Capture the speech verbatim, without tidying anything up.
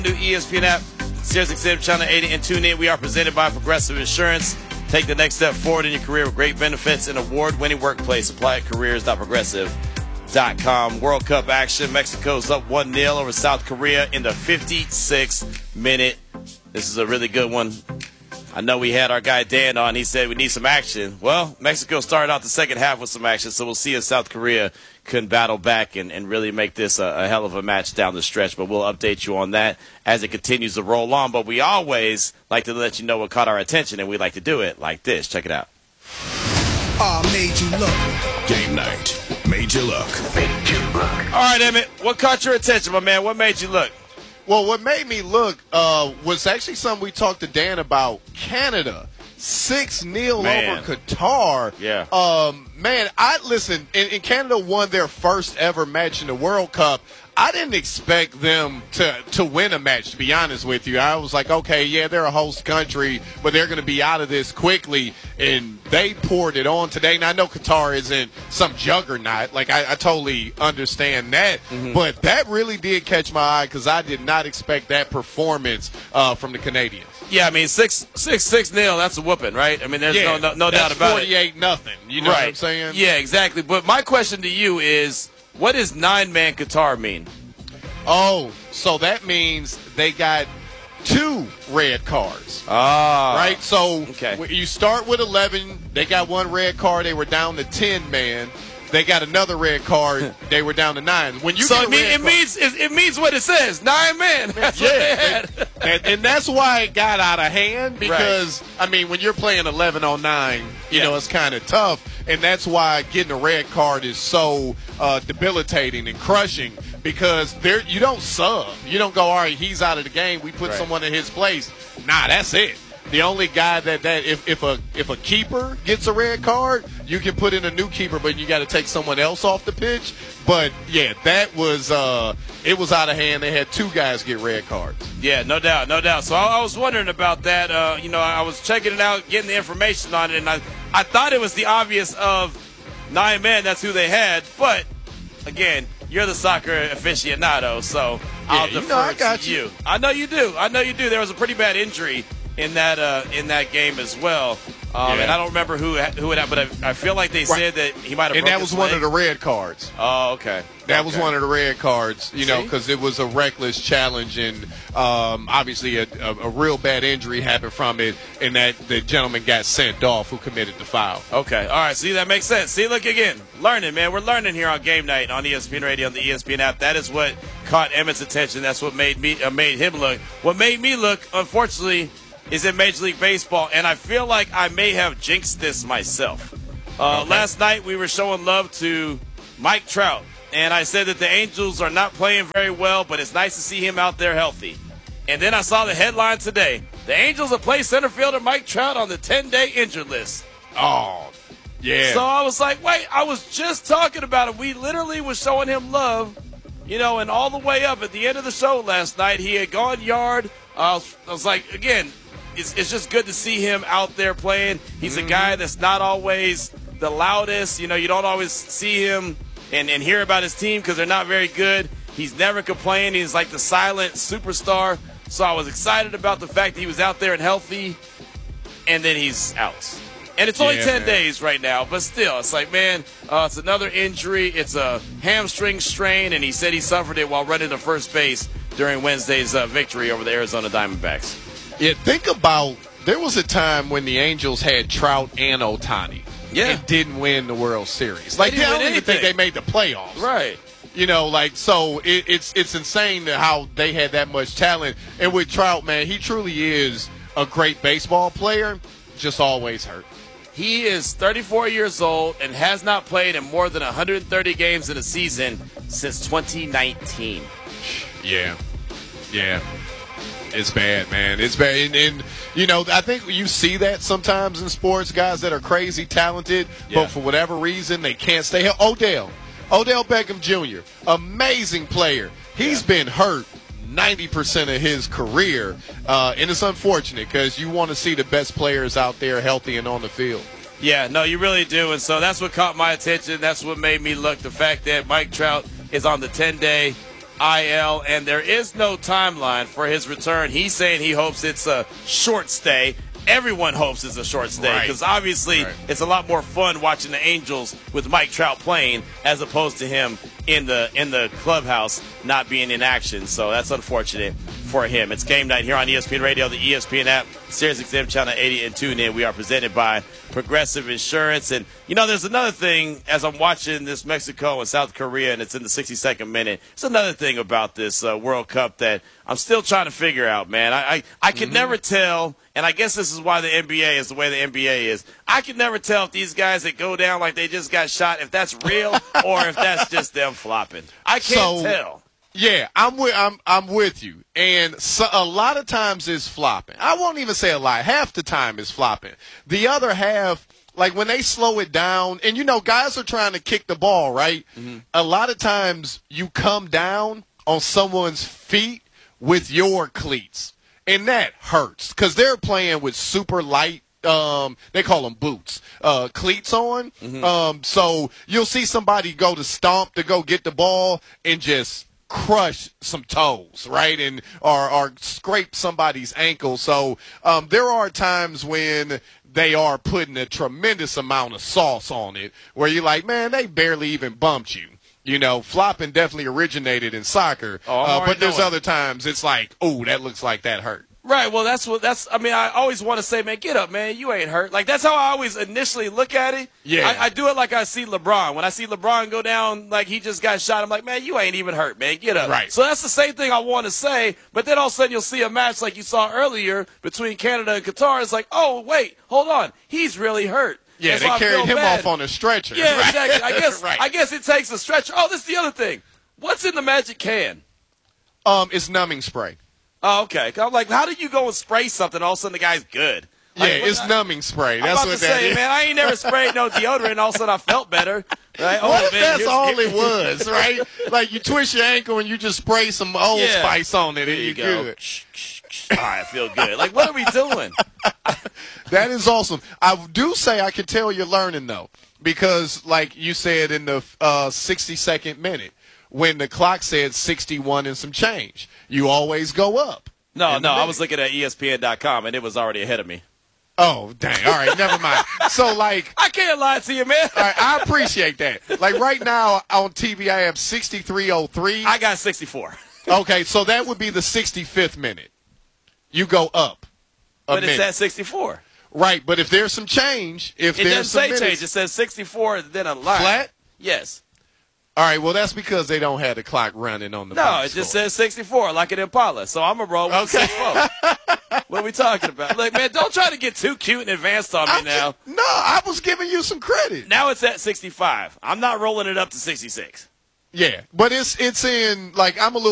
New E S P N app, SiriusXM Channel eighty, and tune in. We are presented by Progressive Insurance. Take the next step forward in your career with great benefits and award-winning workplace. Apply at careers dot progressive dot com. World Cup action. Mexico's up one nil over South Korea in the fifty-sixth minute. This is a really good one. I know we had our guy Dan on. He said we need some action. Well, Mexico started out the second half with some action, so we'll see if South Korea can battle back and, and really make this a, a hell of a match down the stretch. But we'll update you on that as it continues to roll on. But we always like to let you know what caught our attention, and we like to do it like this. Check it out. Oh, made you look. Game night. Made you look. Made you look. All right, Emmett, what caught your attention, my man? What made you look? Well, what made me look uh, was actually something we talked to Dan about. Canada, six nil over Qatar. Yeah. Um, man, I listen, and, and Canada won their first ever match in the World Cup. I didn't expect them to, to win a match, to be honest with you. I was like, okay, yeah, they're a host country, but they're going to be out of this quickly. And they poured it on today. And I know Qatar isn't some juggernaut. Like, I, I totally understand that. Mm-hmm. But that really did catch my eye because I did not expect that performance uh, from the Canadians. Yeah, I mean, six, six, six nil, that's a whooping, right? I mean, there's yeah, no, no, no doubt about it. forty-eight nothing. You know right. what I'm saying? Yeah, exactly. But my question to you is, what does nine-man Qatar mean? Oh, so that means they got two red cards. Ah. Right? So okay. You start with eleven. They got one red card. They were down to ten, man. They got another red card. They were down to nine. When you so get it, a mean, red it card, means it, it means what it says. Nine men. That's yeah, what they had. and, and, and that's why it got out of hand because, right. I mean, when you're playing eleven on nine, you yeah. know, it's kind of tough. And that's why getting a red card is so uh, debilitating and crushing because there you don't sub. You don't go, all right, he's out of the game. We put right. someone in his place. Nah, that's it. The only guy that, that if, if a if a keeper gets a red card, you can put in a new keeper, but you got to take someone else off the pitch. But, yeah, that was uh, – it was out of hand. They had two guys get red cards. Yeah, no doubt, no doubt. So I, I was wondering about that. Uh, you know, I was checking it out, getting the information on it, and I, I thought it was the obvious of nine men. That's who they had. But, again, you're the soccer aficionado, so yeah, I'll you defer know I got to you. you. I know you do. I know you do. There was a pretty bad injury in that uh, in that game as well. Um, yeah. And I don't remember who who it had, but I, I feel like they right. said that he might have. And broke that was his one leg. of the red cards. Oh, okay. That okay. was one of the red cards, you know, See? because it was a reckless challenge, and um, obviously a, a, a real bad injury happened from it, and that the gentleman got sent off who committed the foul. Okay, all right. See, that makes sense. See, look again, learning, man. We're learning here on Game Night on E S P N Radio on the E S P N app. That is what caught Emmett's attention. That's what made me uh, made him look. What made me look, unfortunately, is in Major League Baseball, and I feel like I may have jinxed this myself. Uh, okay. Last night we were showing love to Mike Trout, and I said that the Angels are not playing very well, but it's nice to see him out there healthy. And then I saw the headline today. The Angels have placed center fielder Mike Trout on the ten-day injured list. Oh, yeah. So I was like, wait, I was just talking about it. We literally was showing him love, you know, and all the way up at the end of the show last night, he had gone yard. Uh, I, was, I was like, again, It's, it's just good to see him out there playing. He's mm-hmm. a guy that's not always the loudest. You know, you don't always see him and, and hear about his team because they're not very good. He's never complaining. He's like the silent superstar. So I was excited about the fact that he was out there and healthy, and then he's out. And it's only yeah, ten man. days right now, but still, it's like, man, uh, it's another injury. It's a hamstring strain, and he said he suffered it while running to first base during Wednesday's uh, victory over the Arizona Diamondbacks. Yeah, think about there was a time when the Angels had Trout and Ohtani. Yeah. And didn't win the World Series. Like, They I didn't don't win even think anything. they made the playoffs. Right. You know, like, so it, it's it's insane how they had that much talent. And with Trout, man, he truly is a great baseball player, just always hurt. He is thirty-four years old and has not played in more than one hundred thirty games in a season since twenty nineteen. Yeah. Yeah. It's bad, man. It's bad. And, and, you know, I think you see that sometimes in sports, guys that are crazy talented, Yeah. but for whatever reason, they can't stay healthy. Odell. Odell Beckham Junior, amazing player. He's Yeah. been hurt ninety percent of his career, uh, and it's unfortunate because you want to see the best players out there healthy and on the field. Yeah, no, you really do. And so that's what caught my attention. That's what made me look. The fact that Mike Trout is on the ten-day I L, and there is no timeline for his return. He's saying he hopes it's a short stay. Everyone hopes it's a short stay because right. obviously right. it's a lot more fun watching the Angels with Mike Trout playing as opposed to him in the in the clubhouse not being in action. So that's unfortunate for him. It's game night here on E S P N Radio, the E S P N app, SiriusXM Channel eighty, and tune in. We are presented by Progressive Insurance. And, you know, there's another thing as I'm watching this Mexico and South Korea, and it's in the sixty-second minute. It's another thing about this uh, World Cup that I'm still trying to figure out, man. I I, I can mm-hmm. never tell, and I guess this is why the N B A is the way the N B A is. I can never tell if these guys that go down like they just got shot, if that's real or if that's just them flopping. I can't so, tell. Yeah, I'm with I'm I'm with you. And so, a lot of times it's flopping. I won't even say a lot. Half the time it's flopping. The other half, like when they slow it down, and you know, guys are trying to kick the ball, right? Mm-hmm. A lot of times you come down on someone's feet with your cleats, and that hurts because they're playing with super light. Um, they call them boots, uh, cleats on. Mm-hmm. Um, so you'll see somebody go to stomp to go get the ball and just crush some toes, right, and or, or scrape somebody's ankle. So um, there are times when they are putting a tremendous amount of sauce on it where you're like, man, they barely even bumped you. You know, flopping definitely originated in soccer, oh, uh, but there's knowing. other times it's like, oh, that looks like that hurt. Right, well, that's what that's. I mean, I always want to say, man, get up, man. You ain't hurt. Like that's how I always initially look at it. Yeah, I, I do it like I see LeBron. When I see LeBron go down, like he just got shot, I'm like, man, you ain't even hurt, man. Get up. Right. So that's the same thing I want to say. But then all of a sudden you'll see a match like you saw earlier between Canada and Qatar. It's like, oh wait, hold on, he's really hurt. Yeah, and they so carried him bad. off on a stretcher. Yeah, right. exactly. I guess right. I guess it takes a stretcher. Oh, this is the other thing. What's in the Magic can? Um, it's numbing spray. Oh, okay. I'm like, how do you go and spray something? All of a sudden, the guy's good. Yeah, like, it's I, numbing spray. That's I'm about what to that say, is. man, I ain't never sprayed no deodorant, and all of a sudden I felt better. Right? What oh, if man, that's here's, all here, it was, right? Like you twist your ankle and you just spray some Old yeah. Spice on it, and there you you're go. good. All right, I feel good. Like, what are we doing? That is awesome. I do say I can tell you're learning, though, because like you said in the uh, sixty-second minute, when the clock said sixty-one and some change, you always go up. No, no, I was looking at E S P N dot com, and it was already ahead of me. Oh, dang. All right, never mind. So, like. I can't lie to you, man. All right, I appreciate that. Like, right now on T V, I have sixty-three oh three. I got sixty-four. Okay, so that would be the sixty-fifth minute. You go up a But minute. it's at sixty-four. Right, but if there's some change, if it there's doesn't some say minutes, change. It says sixty-four, then a line. Flat? Yes. All right, well, that's because they don't have the clock running on the No, box it just score. says sixty-four, like an Impala. So I'm going to roll with Okay. sixty-four. What are we talking about? Like, man, don't try to get too cute and advanced on me I'm now. Just, no, I was giving you some credit. Now it's at sixty-five. I'm not rolling it up to sixty-six. Yeah, but it's it's in, like, I'm a little